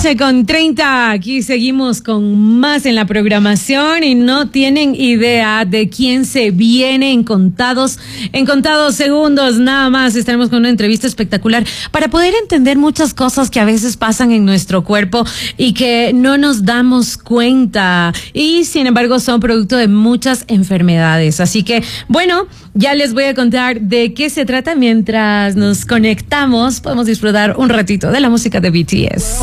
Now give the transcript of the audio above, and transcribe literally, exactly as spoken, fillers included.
once con treinta, aquí seguimos con más en la programación y no tienen idea de quién se viene en contados, en contados segundos nada más. Estaremos con una entrevista espectacular para poder entender muchas cosas que a veces pasan en nuestro cuerpo y que no nos damos cuenta y sin embargo son producto de muchas enfermedades. Así que bueno, ya les voy a contar de qué se trata mientras nos conectamos. Podemos disfrutar un ratito de la música de B T S.